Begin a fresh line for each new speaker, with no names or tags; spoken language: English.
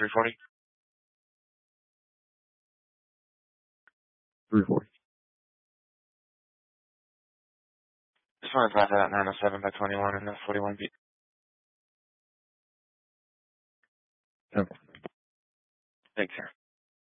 340?
340.
Just want to drive that out 907 by 21 and the 41 feet.
Okay.
Thanks, sir.